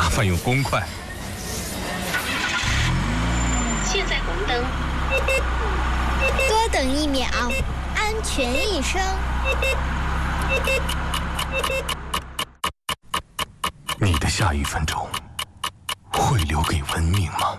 麻烦又公快。 现在红灯， 多等1秒，安全一生。 你的下1分钟会留给文明吗？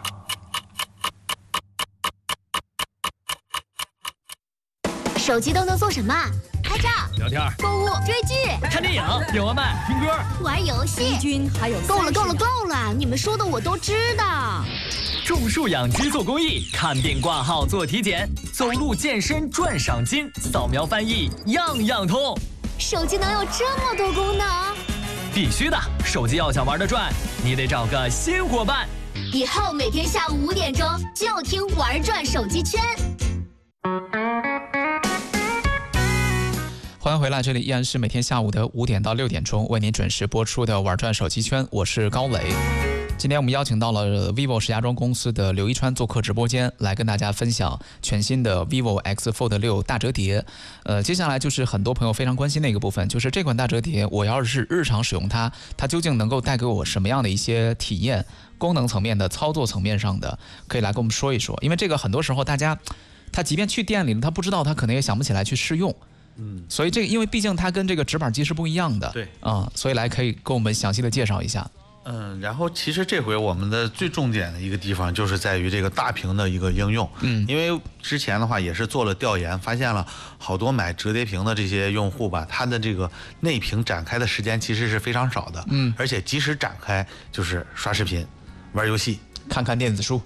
手机都能做什么？拍照、 聊天、 购物、追剧、 看电影、点外卖、听歌、 玩游戏。 均还有够了！你们说的我都知道。 种树养鸡做公益，看病挂号做体检，走路健身赚赏金，扫描翻译样样通。 手机能有这么多功能？ 必须的，手机要想玩得转，你得找个新伙伴。 以后每天下午5点钟就听玩转手机圈。 欢迎回来，这里依然是每天下午的5点到6点钟为您准时播出的玩转手机圈，我是高磊。今天我们邀请到了 vivo 石家庄公司的刘一川做客直播间，来跟大家分享全新的 vivo X Fold 6大折叠。接下来就是很多朋友非常关心的一个部分，就是这款大折叠，我要是日常使用它，它究竟能够带给我什么样的一些体验？功能层面的、操作层面上的，可以来跟我们说一说。因为这个很多时候大家，他即便去店里了，他不知道，他可能也想不起来去试用。所以这个，因为毕竟它跟这个直板机是不一样的， 对， 所以来可以跟我们详细的介绍一下。 然后其实这回我们的最重点的一个地方就是在于这个大屏的一个应用，因为之前的话也是做了调研，发现了好多买折叠屏的这些用户吧，他的这个内屏展开的时间其实是非常少的，而且即使展开就是刷视频、玩游戏、 看看电子书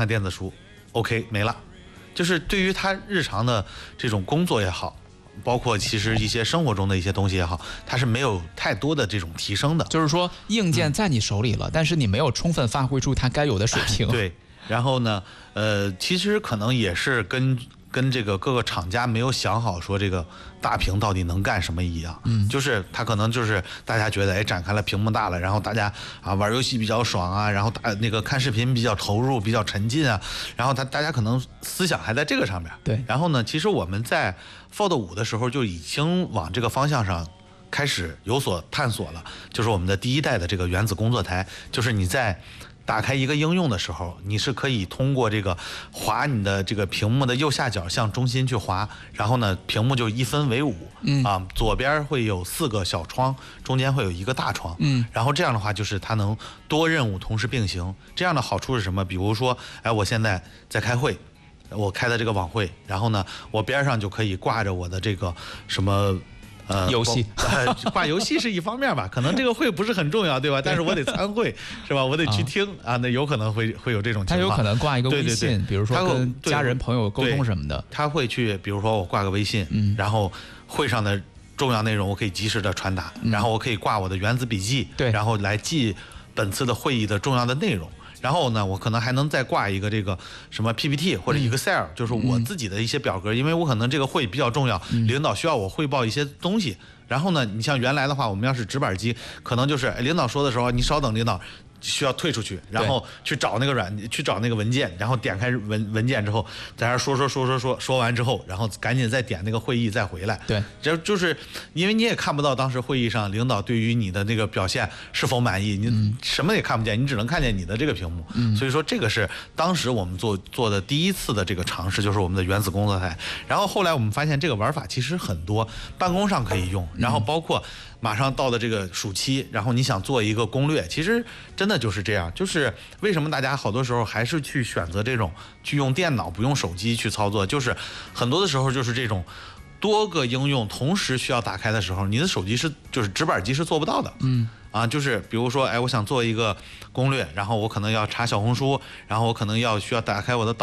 ，OK 没了，就是对于他日常的这种工作也好。包括其实一些生活中的一些东西也好，它是没有太多的这种提升的。 就是说，硬件在你手里了，但是你没有充分发挥出它该有的水平。 对，然后呢，其实可能也是跟这个各个厂家没有想好说这个大屏到底能干什么一样。就是它可能就是大家觉得，展开了屏幕大了，然后大家玩游戏比较爽啊，然后那个看视频比较投入、比较沉浸啊，然后大家可能思想还在这个上面。 对， 然后呢，其实我们在Fold 5的时候就已经往这个方向上开始有所探索了，就是我们的第1代的这个原子工作台，就是你在打开一个应用的时候，你是可以通过这个滑你的这个屏幕的右下角向中心去滑，然后呢，屏幕就1分为5，左边会有4个小窗，中间会有1个大窗，然后这样的话就是它能多任务同时并行。这样的好处是什么？比如说，我现在在开会。我开的这个网会，然后呢，我边上就可以挂着我的这个什么游戏， 挂游戏是一方面吧，可能这个会不是很重要，对吧？但是我得参会，是吧？我得去听那有可能会有这种情况。 他有可能挂一个微信， 对， 比如说跟家人朋友沟通什么的， 他会去，比如说我挂个微信，然后会上的重要内容我可以及时的传达，然后我可以挂我的原子笔记， 对， 然后来记本次的会议的重要的内容。然后呢，我可能还能再挂一个这个什么 PPT 或者 Excel，就是我自己的一些表格，因为我可能这个会比较重要，领导需要我汇报一些东西。然后呢，你像原来的话，我们要是直板机，可能就是领导说的时候，你稍等，领导需要退出去，然后去找那个去找那个文件，然后点开文件之后，在那说完之后，然后赶紧再点那个会议再回来。 对， 这就是因为你也看不到当时会议上领导对于你的那个表现是否满意，你什么也看不见，你只能看见你的这个屏幕。所以说这个是当时我们做的第一次的这个尝试，就是我们的原子工作台。然后后来我们发现这个玩法其实很多，办公上可以用，然后包括马上到的这个暑期，然后你想做一个攻略，其实真的就是这样，就是为什么大家好多时候还是去选择这种去用电脑不用手机去操作，就是很多的时候就是这种多个应用同时需要打开的时候，你的手机就是直板机是做不到的。就是比如说我想做一个攻略，然后我可能要查小红书，然后我可能需要打开我的